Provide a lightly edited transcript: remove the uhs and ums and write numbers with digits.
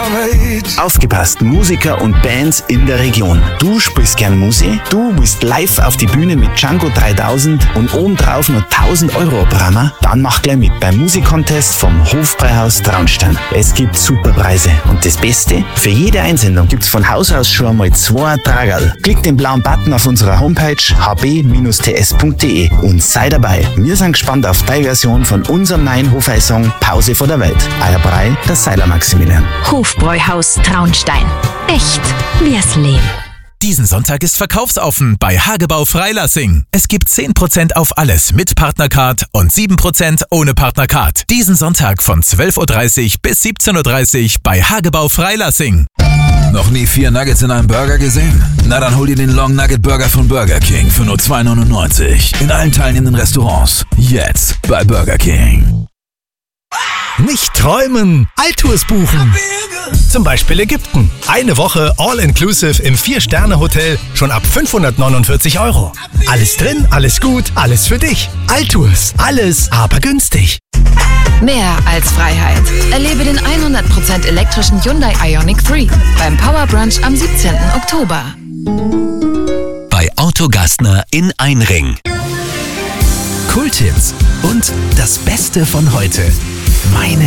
Aufgepasst, Musiker und Bands in der Region. Du spielst gern Musik? Du willst live auf die Bühne mit Django 3000 und obendrauf noch 1000 Euro abrammen? Dann mach gleich mit beim Musikcontest vom Hofbräuhaus Traunstein. Es gibt super Preise und das Beste? Für jede Einsendung gibt's von Haus aus schon einmal 2 Tragerl. Klick den blauen Button auf unserer Homepage hb-ts.de und sei dabei. Wir sind gespannt auf deine Version von unserem neuen Hofeisong Pause vor der Welt. Euer Brei, der Seiler Maximilian. Hofbräuhaus Traunstein. Echt wie's Leben. Diesen Sonntag ist verkaufsoffen bei Hagebau Freilassing. Es gibt 10% auf alles mit Partnercard und 7% ohne Partnercard. Diesen Sonntag von 12.30 Uhr bis 17.30 Uhr bei Hagebau Freilassing. Noch nie 4 Nuggets in einem Burger gesehen? Na dann hol dir den Long Nugget Burger von Burger King für nur 2,99. In allen teilnehmenden Restaurants. Jetzt bei Burger King. Nicht träumen, Altours buchen. Zum Beispiel Ägypten. Eine Woche All-Inclusive im 4-Sterne-Hotel schon ab 549 Euro. Alles drin, alles gut, alles für dich. Altours, alles aber günstig. Mehr als Freiheit. Erlebe den 100% elektrischen Hyundai Ioniq 3 beim Power Brunch am 17. Oktober. Bei Autogastner in Einring. Kulttipps und das Beste von heute. Meine